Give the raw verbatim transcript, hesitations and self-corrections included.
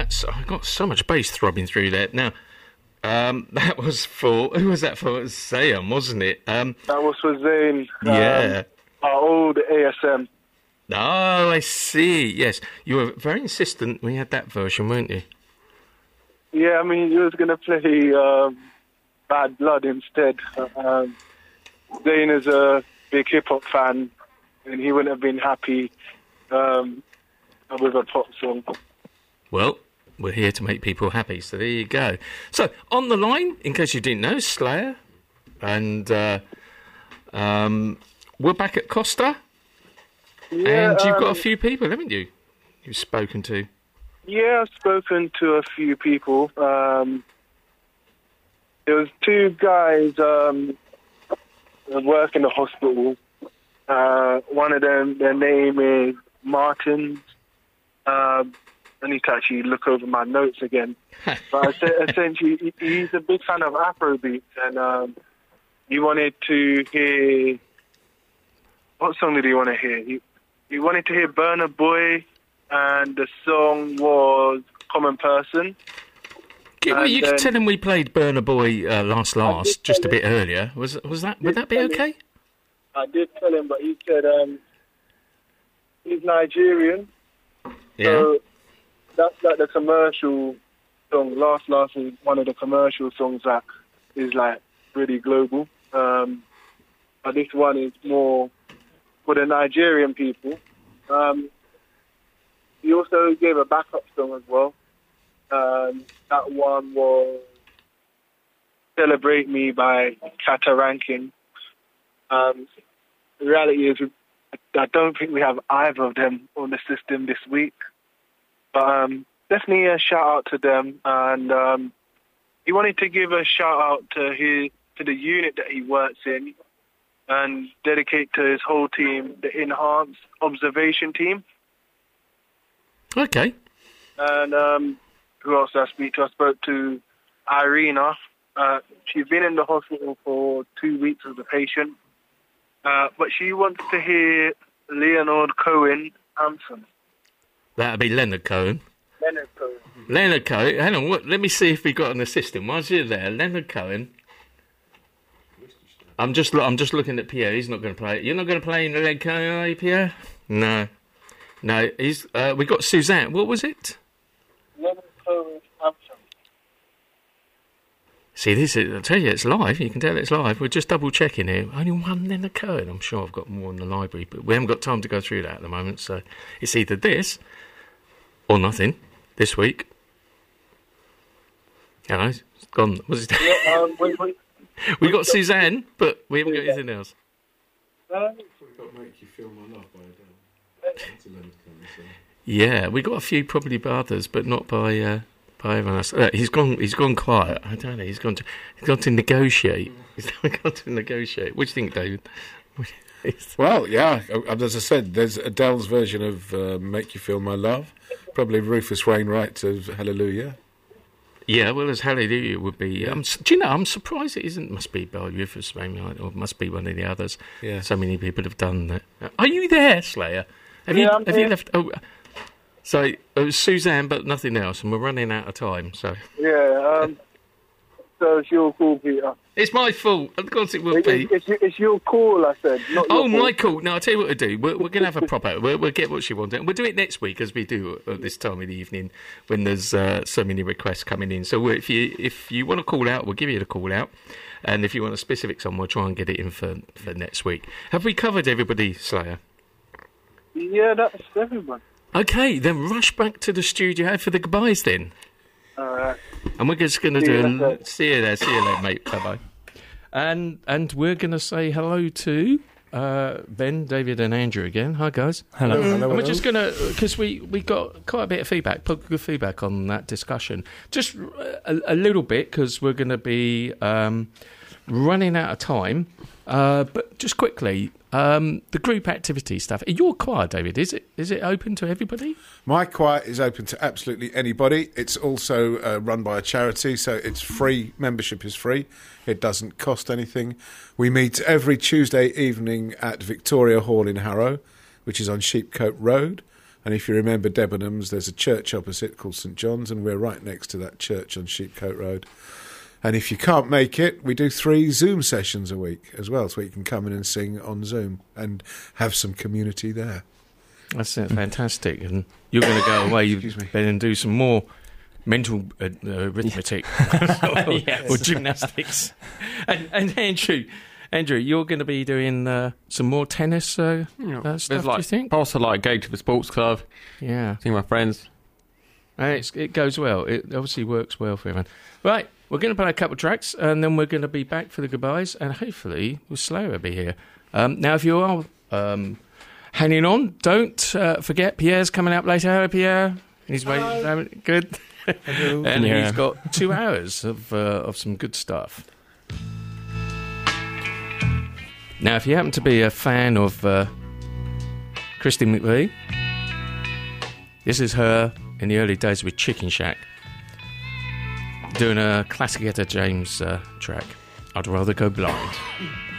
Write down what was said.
that's I got so much bass throbbing through there. Now, um, that was for who was that for? It was Zayn, wasn't it? Um, that was for Zayn. Yeah, um, our old A S M. Oh, I see. Yes, you were very insistent. We had that version, weren't you? Yeah, I mean, you was gonna play um, Bad Blood instead. Um, Zayn is a big hip hop fan, and he wouldn't have been happy um, with a pop song. Well, we're here to make people happy, so there you go. So, on the line, in case you didn't know, Slayer, and uh, um, we're back at Costa, yeah, and you've um, got a few people, haven't you, you've spoken to? Yeah, I've spoken to a few people. Um, there was two guys um, that work in the hospital. Uh, one of them, their name is Martin. Um, I need to actually look over my notes again. But essentially, he's a big fan of Afrobeats, and um, he wanted to hear... What song did he want to hear? He, he wanted to hear Burna Boy, and the song was Common Person. Yeah, well, you then, can tell him we played Burna Boy uh, last last, just a bit earlier. Was was that? Would that be okay? I did tell him, but he said um, he's Nigerian. Yeah. So that's like the commercial song. Last Last is one of the commercial songs that is like really global. Um, but this one is more for the Nigerian people. Um, he also gave a backup song as well. Um, that one was Celebrate Me by Kata Rankin. Um, the reality is, I don't think we have either of them on the system this week. But um, definitely a shout out to them. And um, he wanted to give a shout out to his to the unit that he works in and dedicate to his whole team, the Enhanced Observation Team. Okay. And um, who else did I speak to? I spoke to Irina. Uh, she's been in the hospital for two weeks as a patient. Uh, but she wants to hear Leonard Cohen anthem. That'd be Leonard Cohen. Leonard Cohen. Leonard Cohen. Hang on, what, let me see if we got on the system. Whilst you're there, Leonard Cohen. I'm just I'm just looking at Pierre. He's not going to play it. You're not going to play Leonard Cohen, are you, Pierre? No. No, he's. Uh, we got Suzanne. What was it? Leonard Cohen anthem. See, this is, I'll tell you, it's live. You can tell it's live. We're just double checking here. Only one Leonard Cohen. I'm sure I've got more in the library, but we haven't got time to go through that at the moment. So it's either this or nothing this week. Hello, it's gone. What's it? Yeah, um, wait, wait. We got Suzanne, but we haven't got anything else. Uh, We've got Make You Feel My Love by Adele. That's a Leonard Cohen song. Yeah, we got a few probably by others, but not by uh, by everyone else. Uh, he's gone. He's gone quiet. I don't know. He's gone to. He's gone to negotiate. He's gone to negotiate. What do you think, David? Well, yeah. As I said, there's Adele's version of uh, "Make You Feel My Love." Probably Rufus Wainwright of "Hallelujah." Yeah, well, as Hallelujah would be. Um, do you know? I'm surprised it isn't. Must be by Rufus Wainwright, or must be one of the others. Yeah. So many people have done that. Are you there, Slayer? Have Yeah, you? I'm have here. you left? Oh, so it was Suzanne, but nothing else, and we're running out of time. So yeah, um, so it's your call, Peter. it's my fault. Of course, it will It, be. it's, it's, it's your call, I said. Not Oh, your my call. call. No, I'll tell you what to do. We're, we're going to have a proper... We'll, we'll get what she wants. And we'll do it next week, as we do at this time of the evening, when there's uh, so many requests coming in. So we'll, if you if you want to call out, we'll give you the call out. And if you want a specific song, we'll try and get it in for, for next week. Have we covered everybody, Slayer? Yeah, that's everyone. Okay, then rush back to the studio for the goodbyes then. All right. And we're just going to See do you a... later. See you there. See you later, mate. Bye-bye. And, and we're going to say hello to... Uh, Ben, David, and Andrew again. Hi, guys. Hello, hello, And we're hello. just going to, because we, we got quite a bit of feedback, good feedback on that discussion. Just a, a little bit, because we're going to be um, running out of time. Uh, but just quickly, um, the group activity stuff. Your choir, David, is it is it open to everybody? My choir is open to absolutely anybody. It's also uh, run by a charity, so it's free. Membership is free. It doesn't cost anything. We meet every Tuesday evening at Victoria Hall in Harrow, which is on Sheepcote Road. And if you remember Debenhams, there's a church opposite called St John's, and we're right next to that church on Sheepcote Road. And if you can't make it, we do three Zoom sessions a week as well, so you can come in and sing on Zoom and have some community there. That's uh, fantastic. And you're going to go away, you Ben, and do some more mental uh, uh, arithmetic or, Yes. or gymnastics. And, and Andrew, Andrew, you're going to be doing uh, some more tennis uh, Yeah. uh, stuff, There's like, do you think? also like go to the sports club, Yeah. see my friends. And it's, it goes well. It obviously works well for everyone. Right, we're going to play a couple of tracks, and then we're going to be back for the goodbyes, and hopefully with Slayer will be here. Um, now, if you are um, hanging on, don't uh, forget Pierre's coming up later. Hello, Pierre. He's waiting. Good. And Yeah. he's got two hours of uh, of some good stuff. Now, if you happen to be a fan of uh, Christy McVie, this is her in the early days with Chicken Shack, doing a classic Etta James uh, track. I'd rather go blind.